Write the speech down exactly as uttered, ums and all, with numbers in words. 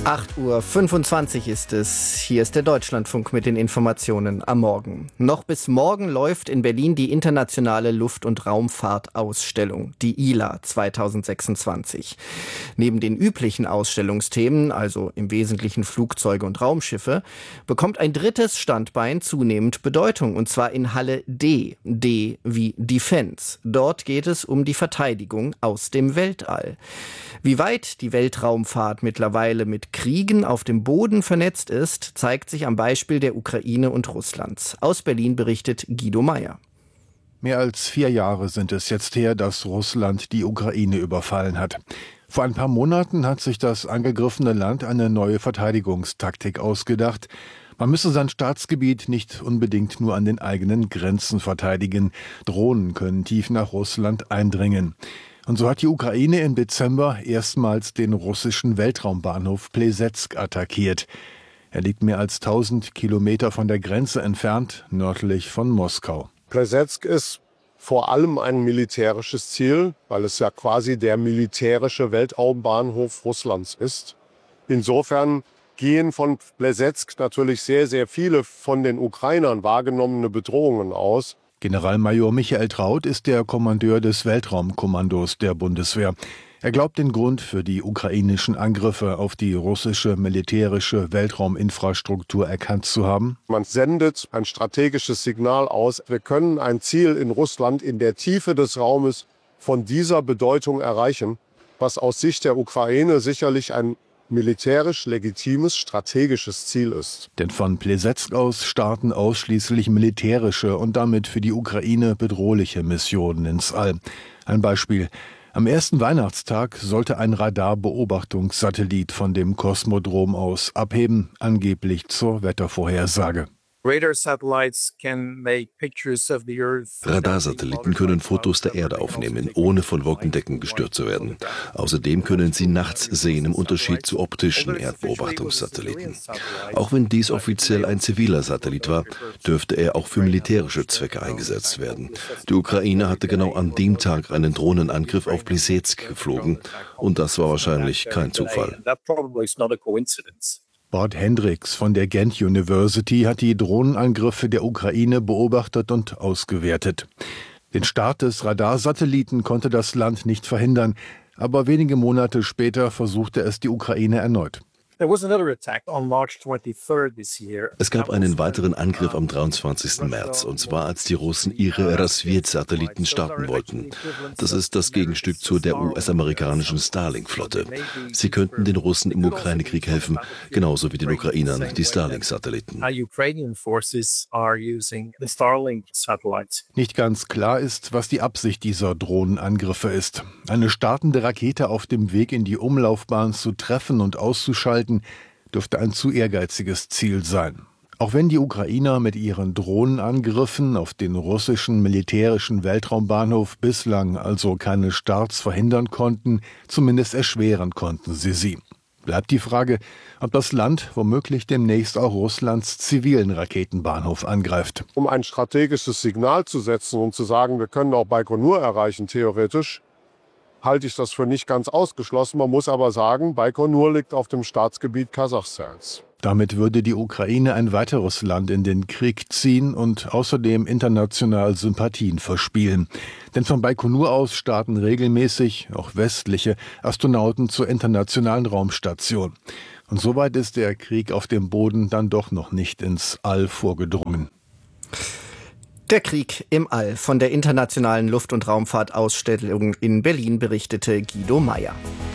acht Uhr fünfundzwanzig ist es. Hier ist der Deutschlandfunk mit den Informationen am Morgen. Noch bis morgen läuft in Berlin die internationale Luft- und Raumfahrtausstellung, die I L A zweitausendsechsundzwanzig. Neben den üblichen Ausstellungsthemen, also im Wesentlichen Flugzeuge und Raumschiffe, bekommt ein drittes Standbein zunehmend Bedeutung, und zwar in Halle D. D wie Defense. Dort geht es um die Verteidigung aus dem Weltall. Wie weit die Weltraumfahrt mittlerweile mit Kriegen auf dem Boden vernetzt ist, zeigt sich am Beispiel der Ukraine und Russlands. Aus Berlin berichtet Guido Meyer. Mehr als vier Jahre sind es jetzt her, dass Russland die Ukraine überfallen hat. Vor ein paar Monaten hat sich das angegriffene Land eine neue Verteidigungstaktik ausgedacht. Man müsse sein Staatsgebiet nicht unbedingt nur an den eigenen Grenzen verteidigen. Drohnen können tief nach Russland eindringen. Und so hat die Ukraine im Dezember erstmals den russischen Weltraumbahnhof Plesetsk attackiert. Er liegt mehr als tausend Kilometer von der Grenze entfernt, nördlich von Moskau. Plesetsk ist vor allem ein militärisches Ziel, weil es ja quasi der militärische Weltraumbahnhof Russlands ist. Insofern gehen von Plesetsk natürlich sehr, sehr viele von den Ukrainern wahrgenommene Bedrohungen aus. Generalmajor Michael Traut ist der Kommandeur des Weltraumkommandos der Bundeswehr. Er glaubt, den Grund für die ukrainischen Angriffe auf die russische militärische Weltrauminfrastruktur erkannt zu haben. Man sendet ein strategisches Signal aus. Wir können ein Ziel in Russland in der Tiefe des Raumes von dieser Bedeutung erreichen, was aus Sicht der Ukraine sicherlich ein militärisch legitimes strategisches Ziel ist. Denn von Plesetsk aus starten ausschließlich militärische und damit für die Ukraine bedrohliche Missionen ins All. Ein Beispiel: Am ersten Weihnachtstag sollte ein Radarbeobachtungssatellit von dem Kosmodrom aus abheben, angeblich zur Wettervorhersage. Radarsatelliten können Fotos der Erde aufnehmen, ohne von Wolkendecken gestört zu werden. Außerdem können sie nachts sehen, im Unterschied zu optischen Erdbeobachtungssatelliten. Auch wenn dies offiziell ein ziviler Satellit war, dürfte er auch für militärische Zwecke eingesetzt werden. Die Ukraine hatte genau an dem Tag einen Drohnenangriff auf Plesetsk geflogen, und das war wahrscheinlich kein Zufall. Bart Hendricks von der Ghent University hat die Drohnenangriffe der Ukraine beobachtet und ausgewertet. Den Start des Radarsatelliten konnte das Land nicht verhindern, aber wenige Monate später versuchte es die Ukraine erneut. Es gab einen weiteren Angriff am dreiundzwanzigsten März, und zwar als die Russen ihre Rasved-Satelliten starten wollten. Das ist das Gegenstück zu der U S-amerikanischen Starlink-Flotte. Sie könnten den Russen im Ukraine-Krieg helfen, genauso wie den Ukrainern die Starlink-Satelliten. Nicht ganz klar ist, was die Absicht dieser Drohnenangriffe ist. Eine startende Rakete auf dem Weg in die Umlaufbahn zu treffen und auszuschalten, dürfte ein zu ehrgeiziges Ziel sein. Auch wenn die Ukrainer mit ihren Drohnenangriffen auf den russischen militärischen Weltraumbahnhof bislang also keine Starts verhindern konnten, zumindest erschweren konnten sie sie. Bleibt die Frage, ob das Land womöglich demnächst auch Russlands zivilen Raketenbahnhof angreift. Um ein strategisches Signal zu setzen und zu sagen, wir können auch Baikonur erreichen, theoretisch, halte ich das für nicht ganz ausgeschlossen. Man muss aber sagen, Baikonur liegt auf dem Staatsgebiet Kasachstans. Damit würde die Ukraine ein weiteres Land in den Krieg ziehen und außerdem international Sympathien verspielen. Denn von Baikonur aus starten regelmäßig, auch westliche, Astronauten zur internationalen Raumstation. Und soweit ist der Krieg auf dem Boden dann doch noch nicht ins All vorgedrungen. Der Krieg im All. Von der internationalen Luft- und Raumfahrtausstellung in Berlin berichtete Guido Meyer.